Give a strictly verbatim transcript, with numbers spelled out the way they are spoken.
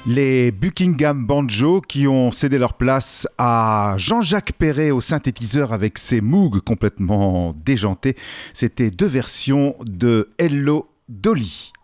Les Buckingham Banjo qui ont cédé leur place à Jean-Jacques Perret au synthétiseur avec ses Moog complètement déjantés. C'était deux versions de Hello Dolly.